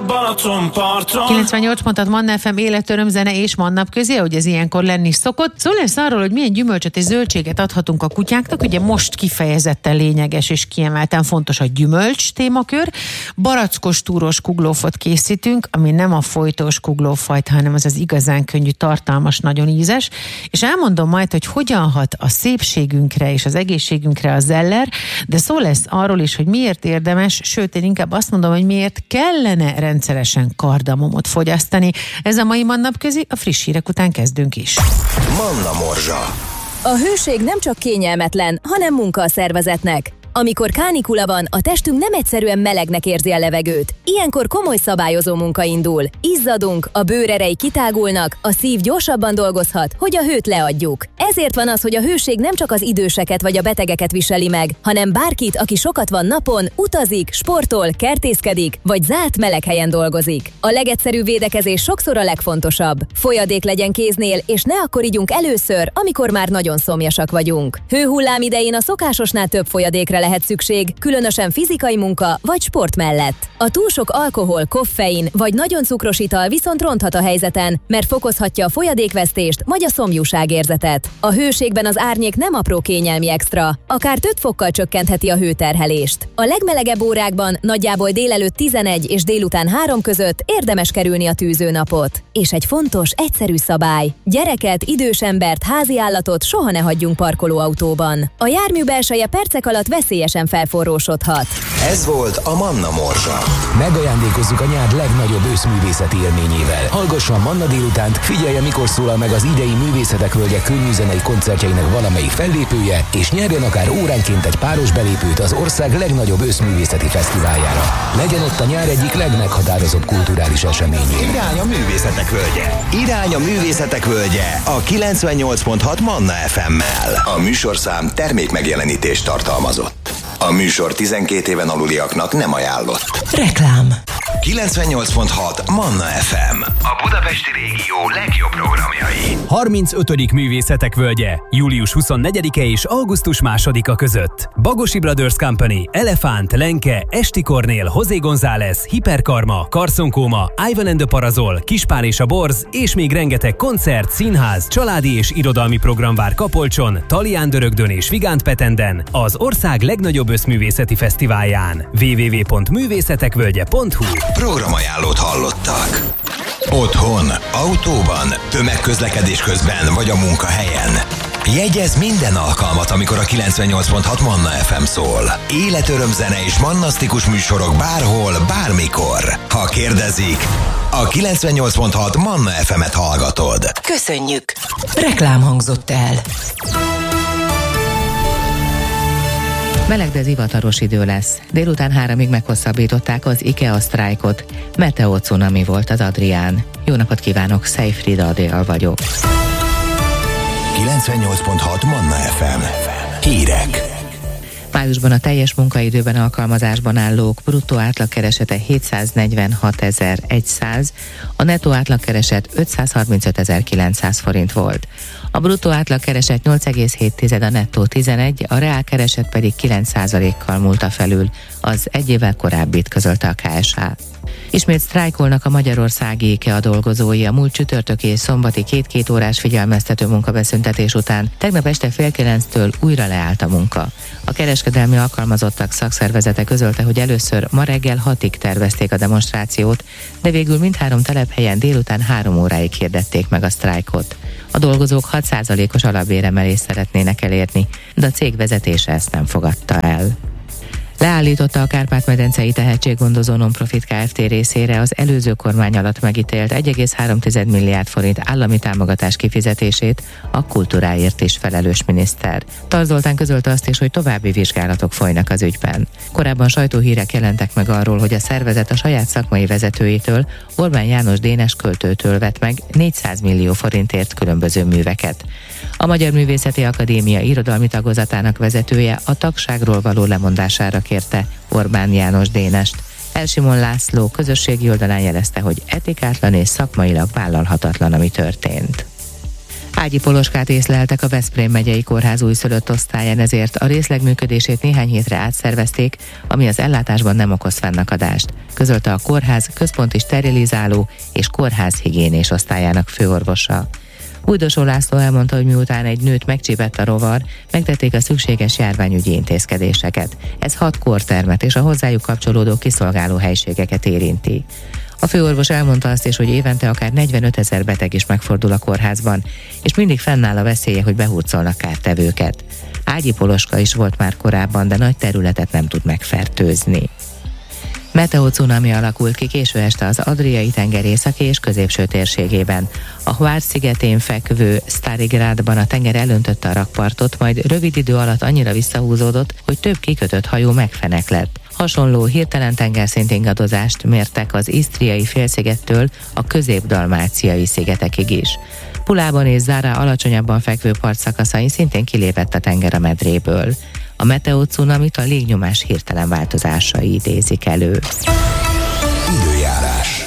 a Balatonparton. 98 pontot Manna FM, életöröm, zene és Mannap közé, hogy ez ilyenkor lenni szokott. Szó lesz arról, hogy milyen gyümölcsöt és zöldséget adhatunk a kutyáknak. Ugye most kifejezetten lényeges és kiemelten fontos a gyümölcs témakör. Barackos túros kuglófot készítünk, ami nem a folytós kuglófajt, hanem az igazán könnyű, tartalmas, nagyon ízes. És elmondom majd, hogy hogyan hat a szépségünkre és az egészségünkre a zeller, de szó lesz arról is, hogy miért érdemes, sőt, én inkább azt mondom, hogy miért kellene rendszeresen kardamomot fogyasztani. Ez a mai Mannap közi, a friss hírek után kezdünk is. Manna Morzsa. A hőség nem csak kényelmetlen, hanem munka a szervezetnek. Amikor kánikula van, a testünk nem egyszerűen melegnek érzi a levegőt. Ilyenkor komoly szabályozó munka indul. Izzadunk, a bőrerei kitágulnak, a szív gyorsabban dolgozhat, hogy a hőt leadjuk. Ezért van az, hogy a hőség nem csak az időseket vagy a betegeket viseli meg, hanem bárkit, aki sokat van napon, utazik, sportol, kertészkedik, vagy zárt meleg helyen dolgozik. A legegyszerűbb védekezés sokszor a legfontosabb. Folyadék legyen kéznél, és ne akkor igyunk először, amikor már nagyon szomjasak vagyunk. Hőhullám idején a szokásosnál több folyadékra lehet szükség, különösen fizikai munka vagy sport mellett. A túl sok alkohol, koffein vagy nagyon cukros ital viszont ronthat a helyzeten, mert fokozhatja a folyadékvesztést vagy a szomjúságérzetet. A hőségben az árnyék nem apró kényelmi extra, akár 5 fokkal csökkentheti a hőterhelést. A legmelegebb órákban, nagyjából délelőtt 11 és délután 3 között érdemes kerülni a tűzőnapot. És egy fontos, egyszerű szabály: gyereket, idős embert, háziállatot soha ne hagyjunk parkolóautóban. A jármű belseje percek alatt veszélyesen felforrósodhat. Ez volt a Manna Morzsa. Megajándékozzuk a nyár legnagyobb őszművészeti élményével. Hallgassa a Manna délutánt, figyelje, mikor szólal meg az idei Művészetek Völgye könnyűzenei koncertjeinek valamelyik fellépője, és nyerjen akár óránként egy páros belépőt az ország legnagyobb őszművészeti fesztiváljára. Legyen ott a nyár egyik legmeghatározóbb kulturális eseményén. Irány a Művészetek Völgye. Irány a Művészetek Völgye a 98.6 Manna FM-mel. A műsorszám termékmegjelenítést tartalmazott. A műsor 12 éven aluliaknak nem ajánlott. Reklám. 98.6 Manna FM. A budapesti régió legjobb programjai. 35. Művészetek Völgye. Július 24-e és augusztus 2-a között. Bagosi Brothers Company, Elefánt, Lenke, Esti Kornél, José González, Hiperkarma, Karszon-Kóma, Ivan and the Parazol, Kispál és a Borz, és még rengeteg koncert, színház, családi és irodalmi program vár Kapolcson, Talián Dörögdön és Vigánt Petenden, az ország legnagyobb összművészeti fesztiválján. www.művészetekvölgye.hu. Programajánlót hallottak. Otthon, autóban, tömegközlekedés közben vagy a munkahelyen. Jegyezz minden alkalmat, amikor a 98.6 Manna FM szól. Életöröm, zene és mannasztikus műsorok bárhol, bármikor. Ha kérdezik, a 98.6 Manna FM-et hallgatod. Köszönjük! Reklám hangzott el. Meleg, de zivataros idő lesz. Délután 3-ig meghosszabbították az IKEA sztrájkot. Meteocunami volt az Adrián. Jó napot kívánok, Szejfrida Adél vagyok. 98.6 Manna FM. Hírek. Májusban a teljes munkaidőben alkalmazásban állók bruttó átlagkeresete 746.100, a nettó átlagkereset 535.900 forint volt. A bruttó átlagkereset 8,7, a nettó 11, a reálkereset pedig 9%-kal múlta felül, az egy évvel korábbit, közölte a KSH. Ismét sztrájkolnak a magyarországi IKEA dolgozói. A múlt csütörtöki és szombati 2 órás figyelmeztető munkabeszüntetés után tegnap este 8:30-től újra leállt a munka. A kereskedelmi alkalmazottak szakszervezete közölte, hogy először ma reggel 6-ig tervezték a demonstrációt, de végül mindhárom telephelyen délután 3 óráig hirdették meg a sztrájkot. A dolgozók 6%-os alapbéremelést szeretnének elérni, de a cég vezetése ezt nem fogadta el. Leállította a Kárpát-medencei Tehetséggondozó Nonprofit Kft. Részére az előző kormány alatt megítélt 1,3 milliárd forint állami támogatás kifizetését a kultúráért is felelős miniszter. Tarz Zoltán közölte azt is, hogy további vizsgálatok folynak az ügyben. Korábban sajtóhírek jelentek meg arról, hogy a szervezet a saját szakmai vezetőjétől, Orbán János Dénes költőtől vett meg 400 millió forintért különböző műveket. A Magyar Művészeti Akadémia irodalmi tagozatának vezetője a tagságról való lemondására kérte Orbán János Dénest. Elsimon László közösségi oldalán jelezte, hogy etikátlan és szakmailag vállalhatatlan, ami történt. Ágyi poloskát észleltek a Veszprém megyei kórház újszülött osztályán, ezért a részleg működését néhány hétre átszervezték, ami az ellátásban nem okoz fennakadást, közölte a kórház központi sterilizáló és kórházhigiénés osztályának főorvosa. Újdosó László elmondta, hogy miután egy nőt megcsípett a rovar, megtették a szükséges járványügyi intézkedéseket. Ez 6 kórtermet és a hozzájuk kapcsolódó kiszolgáló helységeket érinti. A főorvos elmondta azt is, hogy évente akár 45 000 beteg is megfordul a kórházban, és mindig fennáll a veszélye, hogy behurcolnak kártevőket. Ágyi poloska is volt már korábban, de nagy területet nem tud megfertőzni. Meteocunami alakult ki késő este az Adriai-tenger északi és középső térségében. A Hvar szigetén fekvő Starigrádban a tenger elöntötte a rakpartot, majd rövid idő alatt annyira visszahúzódott, hogy több kikötött hajó megfeneklett. Hasonló hirtelen tengerszint ingadozást mértek az Isztriai félszigettől a közép-dalmáciai szigetekig is. Pulában és Zára alacsonyabban fekvő partszakaszain szintén kilépett a tenger a medréből. A meteocunamit a légnyomás hirtelen változásai idézik elő. Időjárás.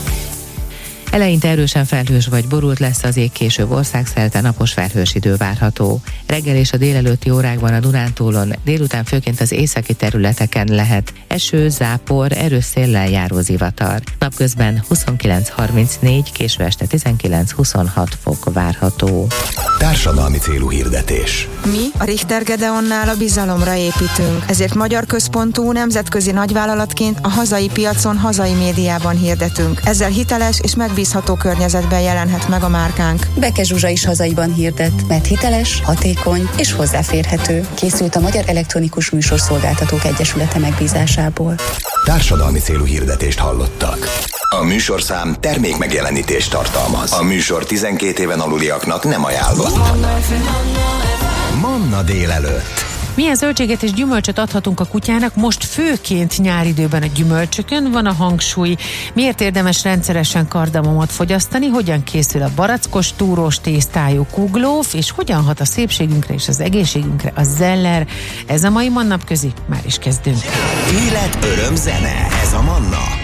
Eleinte erősen felhős vagy borult lesz az ég, később országszerte napos felhős idő várható. Reggel és a délelőtti órákban a Dunántúlon, délután főként az északi területeken lehet eső, zápor, erős széllel járó zivatar. Napközben 29-34, késő este 19-26 fok várható. Társadalmi célú hirdetés. Mi a Richter Gedeonnál a bizalomra építünk, ezért magyar központú nemzetközi nagyvállalatként a hazai piacon, hazai médiában hirdetünk. Ezzel hiteles és megbízható környezetben jelenhet meg a márkánk. Beke Zsuzsa is hazaiban hirdet, mert hiteles, hatékony és hozzáférhető. Készült a Magyar Elektronikus Műsorszolgáltatók Egyesülete megbízásából. Társadalmi célú hirdetést hallottak. A műsorszám termék megjelenítést tartalmaz. A műsor 12 éven aluliaknak nem ajánlott. Manna délelőtt. Milyen zöldséget és gyümölcsöt adhatunk a kutyának? Most főként nyáridőben a gyümölcsökön van a hangsúly. Miért érdemes rendszeresen kardamomot fogyasztani? Hogyan készül a barackos, túrós tésztájú kuglóf? És hogyan hat a szépségünkre és az egészségünkre a zeller? Ez a mai Manna napközi. Már is kezdünk. Élet, öröm, zene. Ez a Manna.